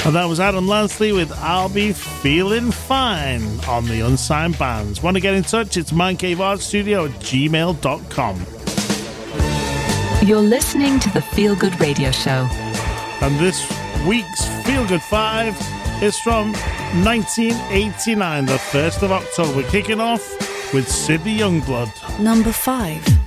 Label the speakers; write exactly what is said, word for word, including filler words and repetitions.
Speaker 1: And that was Adam Lansley with I'll Be Feeling Fine on the Unsigned Bands. Want to get in touch? It's mancaveartstudio at gmail dot com.
Speaker 2: You're listening to the Feel Good Radio Show.
Speaker 1: And this week's Feel Good Five is from nineteen eighty-nine, the first of October, kicking off with Sidney Youngblood.
Speaker 3: Number five.